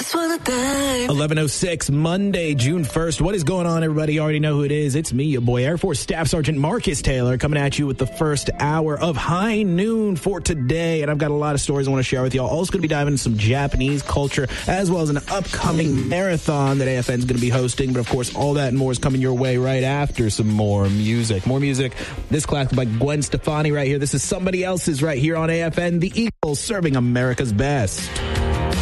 11:06, Monday, June 1st. What is going on, everybody? You already know who it is. It's me, your boy, Air Force Staff Sergeant Marcus Taylor, coming at you with the first hour of High Noon for today. And I've got a lot of stories I want to share with y'all. Also going to be diving into some Japanese culture, as well as an upcoming marathon that AFN is going to be hosting. But, of course, all that and more is coming your way right after some more music. More music. This classic by Gwen Stefani right here. This is Somebody Else's right here on AFN. The Eagles serving America's best.